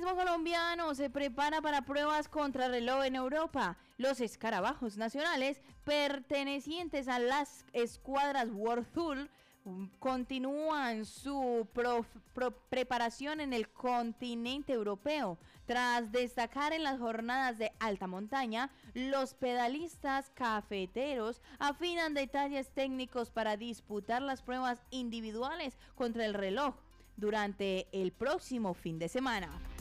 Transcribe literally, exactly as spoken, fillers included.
ciclismo colombiano se prepara para pruebas contrarreloj en Europa. Los escarabajos nacionales, pertenecientes a las escuadras World Tour, continúan su pro, pro, preparación en el continente europeo. Tras destacar en las jornadas de alta montaña, los pedalistas cafeteros afinan detalles técnicos para disputar las pruebas individuales contra el reloj durante el próximo fin de semana.